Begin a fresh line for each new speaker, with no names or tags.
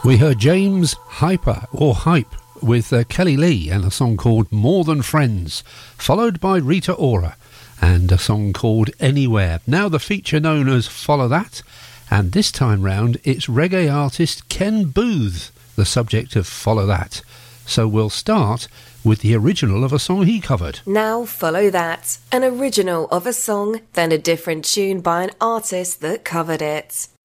We heard James Hype with Kelly Lee and a song called More Than Friends, followed by Rita Ora and a song called Anywhere. Now the feature known as Follow That, and this time round it's reggae artist Ken Booth, the subject of Follow That. So we'll start with the original of a song he covered.
Now Follow That, an original of a song, then a different tune by an artist that covered it.